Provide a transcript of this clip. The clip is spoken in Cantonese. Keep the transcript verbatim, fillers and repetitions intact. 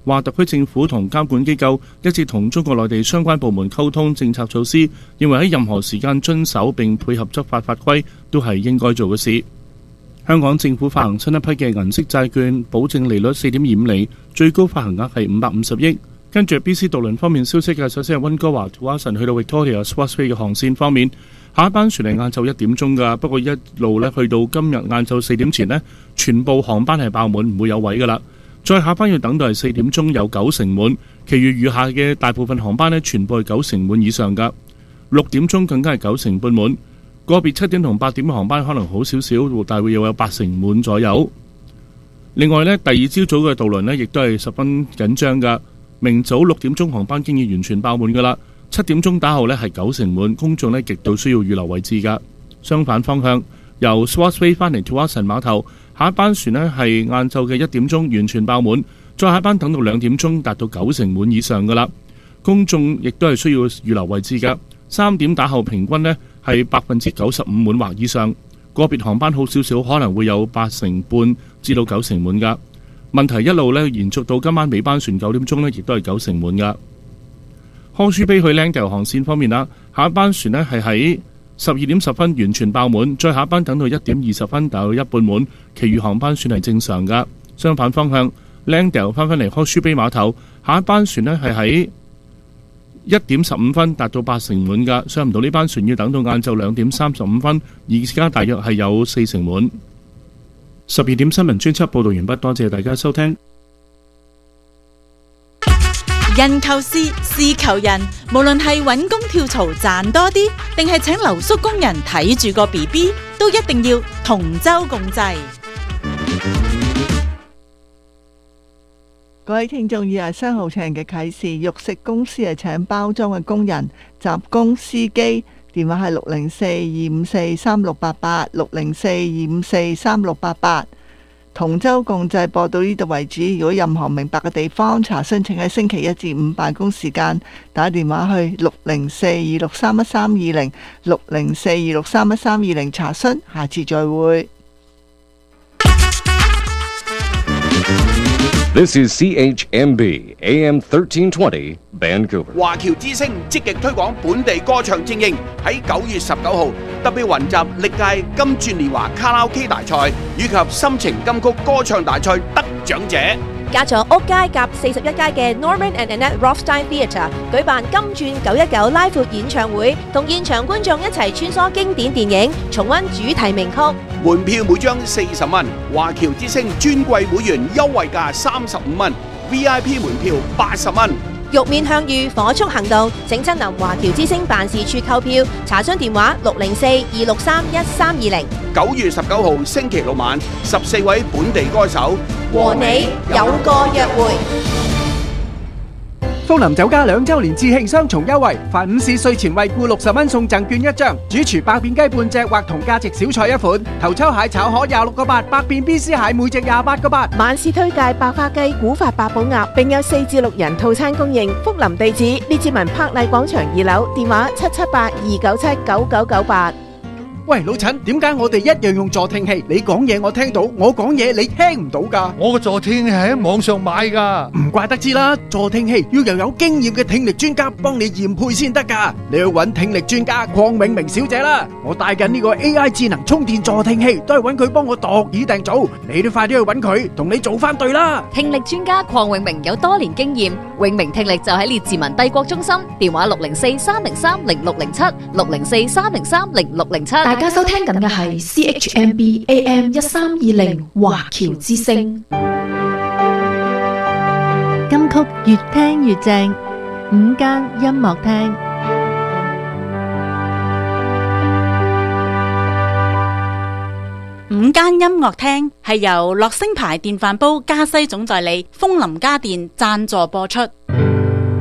話特區政府同監管機構一直同中國內地相關部門溝通政策措施，認為喺任何時間遵守並配合執法法規都係應該做嘅事。香港政府發行新一批嘅銀色債券，保證利率四點二五厘，最高發行額係五百五十億。跟住 B C 渡輪方面消息嘅，首先係溫哥華土瓦臣去到 Victoria Swartz Bay 嘅航線方面，下一班船係晏晝一點鐘㗎，不過一路呢去到今日晏晝四點前呢，全部航班係爆滿，唔會有位㗎啦。再下班要等到係四點鐘有九成滿，其餘餘下嘅大部分航班呢，全部係九成滿以上㗎。六點鐘更加係九成半滿，個別七點同八點嘅航班可能好少少，但係會有八成滿左右。另外呢，第二朝早嘅渡輪呢，亦都係十分緊張㗎。明早六點鐘航班經已完全爆滿㗎啦，七點鐘打後呢係九成滿，公眾呢極度需要預留位置㗎。相反方向，由 Swartz Bay 返嚟土瓦臣碼頭，下一班船呢係晏晝嘅一點鐘完全爆滿，再下一班等到兩點鐘達到九成滿以上㗎啦。公眾亦都係需要預留位置㗎。三點打後平均呢係百分之九十五滿或以上，個別航班好少少可能會有八成半至到九成滿㗎。問題一路咧延續到今晚尾班船九點鐘咧，亦都係九成滿噶。康舒卑去 Langdale 航線方面啦，下一班船咧係喺十二點十分完全爆滿，再下一班等到一點二十分達到一半滿，其餘航班算係正常噶。相反方向 Langdale 翻返嚟康舒卑碼頭，下一班船咧係喺一點十五分達到八成滿噶，上唔到呢班船要等到晏晝兩點三十五分，而家大約係有四成滿。十二點新聞專輯報道完畢，多謝大家收聽。 人求事，事求人，無論係揾工跳槽賺多啲，定係請留宿工人睇住個 B B， 都一定要同舟共濟。 各位聽眾，以下商號請人嘅啟示：肉食公司係請包裝嘅工人、雜工、司機。電話係六零四二五四三六八八，六零四二五四三六八八。同舟共濟播到呢度為止。如果任何明白嘅地方查詢，請喺星期一至五辦公時間打電話去六零四二六三一三二零，六零四二六三一三二零查詢。下次再會。 This is C H M B A M thirteen twenty Vancouver。 華僑之聲積極推廣本地歌唱精英，喺九月十九號特別雲集歷屆金鑽年華卡拉 OK 大賽以及心情金曲歌唱大賽得獎者。 加咗屋街夾四十一街嘅 Norman and Annette Rothstein Theatre 舉辦金鑽九一九拉闊演唱會，同現場觀眾一齊穿梭經典電影，重溫主題名曲。 門票每張四十蚊，華僑之聲尊貴會員優惠價三十五蚊 ，V I P 門票八十蚊。 玉面向隅，火速行動，請親臨華僑之聲辦事處購票，查詢電話六零四二六三一三二零。 九月十九號星期六晚，十四位本地歌手和你有個約會。 福林酒家兩週年致慶雙重優惠，凡午市稅前惠顧六十蚊送贈券一張，主廚百變雞半隻或同價值小菜一款，頭抽蟹炒河廿六個八，百變 B C 蟹每隻廿八個八。 晚市推介白花雞、古法八寶鴨，並有四至六人套餐供應。福林地址：列治文柏麗廣場二樓，電話七七八二九七九九九八。 喂，老陳，點解我哋一樣用助聽器？你講嘢我聽到，我講嘢你聽唔到噶？ 我個助聽器係喺網上買噶。 唔怪得知啦，助聽器要由有經驗嘅聽力專家幫你驗配先得噶。你去揾聽力專家鄺永明小姐啦。我帶緊呢個 A I 智能充電助聽器，都係揾佢幫我度耳訂造。你都快啲去揾佢，同你做翻對啦。 聽力專家鄺永明有多年經驗，永明聽力就喺列治文帝國中心，電話六零四三零三零六零七，六零四三零三零六零七。 大家收聽緊嘅係 C H M B A M 一三二零華僑之聲， 金曲越聽越正，午間音樂廳。 午間音樂廳係由樂聲牌電飯煲加西總代理楓林家電贊助播出。